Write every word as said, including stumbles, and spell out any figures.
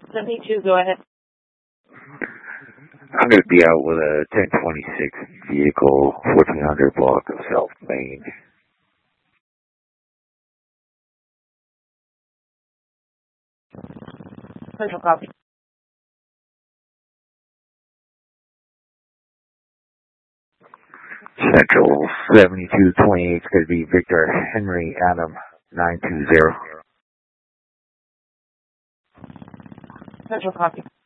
seventy-two, go ahead. I'm going to be out with a ten twenty-six vehicle, fourteen hundred block of South Main. Central copy. Central seventy-two twenty-eight is going to be Victor Henry Adam nine two zero. Central copy.